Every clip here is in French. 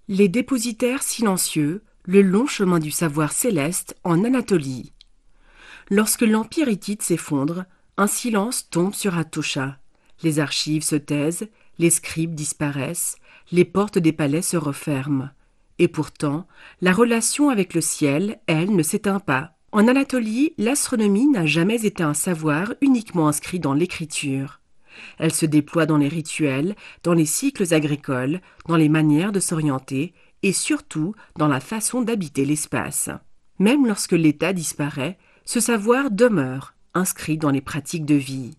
Les dépositaires silencieux, le long chemin du savoir céleste en Anatolie. Lorsque l'empire hittite s'effondre, un silence tombe sur Hattusha. Les archives se taisent, les scribes disparaissent, les portes des palais se referment. Et pourtant, la relation avec le ciel, elle, ne s'éteint pas. En Anatolie, l'astronomie n'a jamais été un savoir uniquement inscrit dans l'écriture. Elle se déploie dans les rituels, dans les cycles agricoles, dans les manières de s'orienter et surtout dans la façon d'habiter l'espace. Même lorsque l'état disparaît, ce savoir demeure, inscrit dans les pratiques de vie.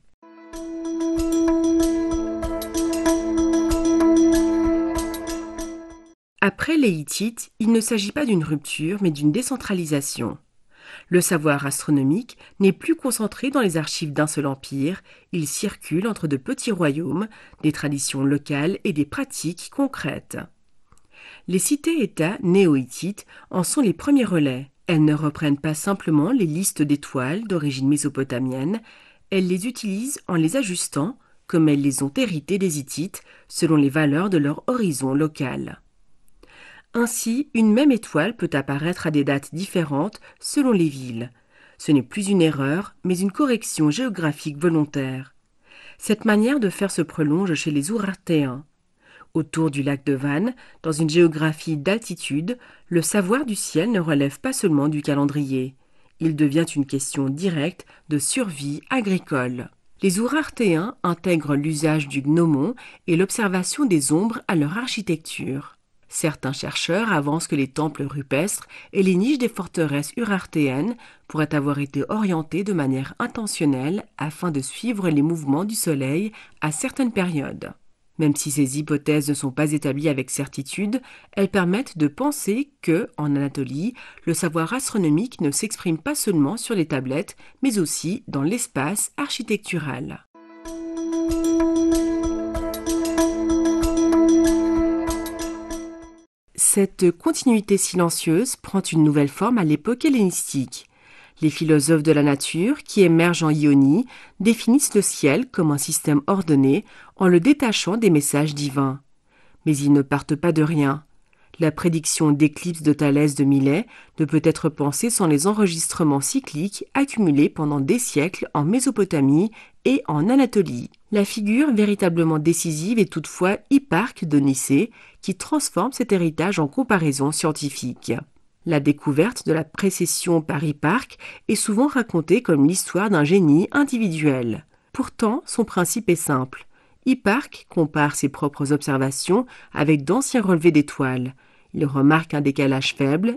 Après les Hittites, il ne s'agit pas d'une rupture, mais d'une décentralisation. Le savoir astronomique n'est plus concentré dans les archives d'un seul empire, il circule entre de petits royaumes, des traditions locales et des pratiques concrètes. Les cités-États néo-hittites en sont les premiers relais. Elles ne reprennent pas simplement les listes d'étoiles d'origine mésopotamienne, elles les utilisent en les ajustant, comme elles les ont héritées des Hittites, selon les valeurs de leur horizon local. Ainsi, une même étoile peut apparaître à des dates différentes selon les villes. Ce n'est plus une erreur, mais une correction géographique volontaire. Cette manière de faire se prolonge chez les Ourartéens. Autour du lac de Van, dans une géographie d'altitude, le savoir du ciel ne relève pas seulement du calendrier. Il devient une question directe de survie agricole. Les Ourartéens intègrent l'usage du gnomon et l'observation des ombres à leur architecture. Certains chercheurs avancent que les temples rupestres et les niches des forteresses urartéennes pourraient avoir été orientés de manière intentionnelle afin de suivre les mouvements du soleil à certaines périodes. Même si ces hypothèses ne sont pas établies avec certitude, elles permettent de penser que, en Anatolie, le savoir astronomique ne s'exprime pas seulement sur les tablettes, mais aussi dans l'espace architectural. Cette continuité silencieuse prend une nouvelle forme à l'époque hellénistique. Les philosophes de la nature, qui émergent en Ionie, définissent le ciel comme un système ordonné en le détachant des messages divins. Mais ils ne partent pas de rien. La prédiction d'éclipse de Thalès de Milet ne peut être pensée sans les enregistrements cycliques accumulés pendant des siècles en Mésopotamie et en Anatolie. La figure véritablement décisive est toutefois Hipparque de Nicée, qui transforme cet héritage en comparaison scientifique. La découverte de la précession par Hipparque est souvent racontée comme l'histoire d'un génie individuel. Pourtant, son principe est simple. Hipparque compare ses propres observations avec d'anciens relevés d'étoiles. Il remarque un décalage faible